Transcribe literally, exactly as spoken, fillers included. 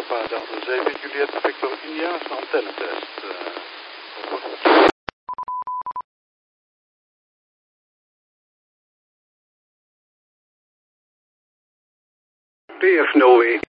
Papa Delta zeven, Juliet Victor India, is een antennetest. Uh, over. P F Noe.